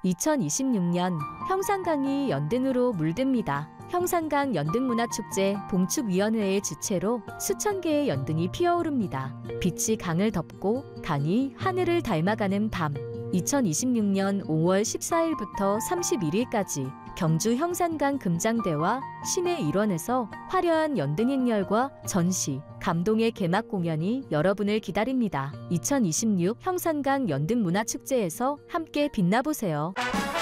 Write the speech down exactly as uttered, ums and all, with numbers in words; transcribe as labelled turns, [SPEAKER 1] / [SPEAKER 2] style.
[SPEAKER 1] 이천이십육 년 형산강이 연등으로 물듭니다. 형산강 연등문화축제 봉축위원회의 주최로 수천 개의 연등이 피어오릅니다. 빛이 강을 덮고 강이 하늘을 닮아가는 밤. 이천이십육 년 오월 십사일부터 삼십일일까지 경주 형산강 금장대와 시내 일원에서 화려한 연등 행렬과 전시, 감동의 개막 공연이 여러분을 기다립니다. 이천이십육 형산강 연등문화축제에서 함께 빛나보세요.